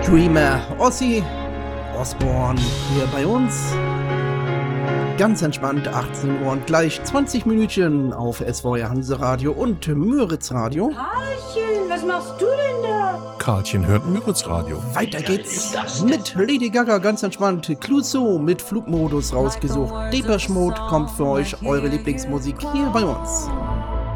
Dreamer, Ozzy Osbourne hier bei uns. Ganz entspannt, 18 Uhr und gleich 20 Minütchen auf SVR Hanseradio und Müritz Radio. Karlchen, was machst du denn da? Karlchen hört Müritz Radio. Weiter geht's mit Lady Gaga, ganz entspannt. Clouseau mit Flugmodus rausgesucht. Depeche Mode kommt für euch, eure Lieblingsmusik hier bei uns.